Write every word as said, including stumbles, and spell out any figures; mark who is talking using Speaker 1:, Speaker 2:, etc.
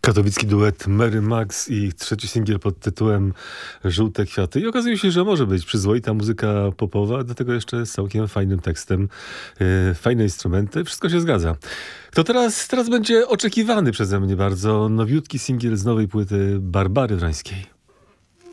Speaker 1: Katowicki duet Mary Max i ich trzeci singiel pod tytułem Żółte kwiaty. I okazuje się, że może być przyzwoita muzyka popowa, do tego jeszcze z całkiem fajnym tekstem, yy, fajne instrumenty, wszystko się zgadza. To teraz, teraz będzie oczekiwany przeze mnie bardzo nowiutki singiel z nowej płyty Barbary Wrańskiej.